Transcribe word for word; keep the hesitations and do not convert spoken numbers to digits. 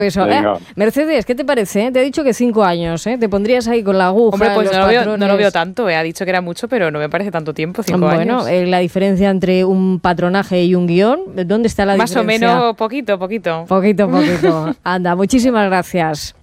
Eso. Eh, Mercedes, ¿qué te parece? Eh? Te he dicho que cinco años, ¿eh? Te pondrías ahí con la aguja. Hombre, pues los no, lo veo, patrones. no lo veo tanto. Eh. Ha dicho que era mucho, pero no me parece tanto tiempo, cinco bueno, años. Bueno, eh, la diferencia entre un patronaje y un guión, ¿dónde está la Más diferencia? Más o menos, poquito, poquito. Poquito, poquito. Anda, muchísimas gracias.